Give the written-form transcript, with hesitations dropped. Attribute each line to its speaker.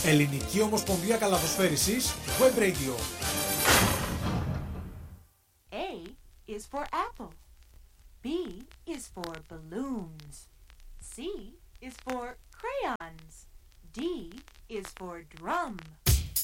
Speaker 1: Ελληνική Ομοσπονδία Καλαθοσφαίρισης, Web Radio.
Speaker 2: A is for apple. B is for balloons. C is for crayons. D is for drum.